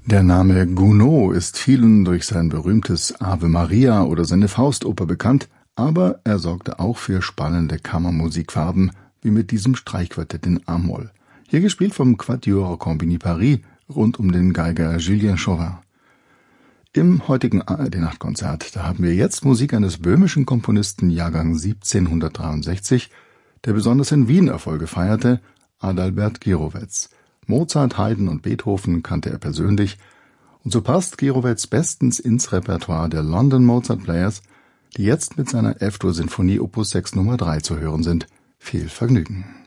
Der Name Gounod ist vielen durch sein berühmtes Ave Maria oder seine Faustoper bekannt, aber er sorgte auch für spannende Kammermusikfarben, wie mit diesem Streichquartett in a-Moll. Hier gespielt vom Quatuor Compagnie Paris rund um den Geiger Julien Chauvin. Im heutigen ARD-Nachtkonzert, da haben wir jetzt Musik eines böhmischen Komponisten Jahrgang 1763, der besonders in Wien Erfolge feierte, Adalbert Gierowetz. Mozart, Haydn und Beethoven kannte er persönlich, und so passt Gierowetz bestens ins Repertoire der London Mozart Players, die jetzt mit seiner F-Dur-Sinfonie Opus 6 Nummer 3 zu hören sind. Viel Vergnügen!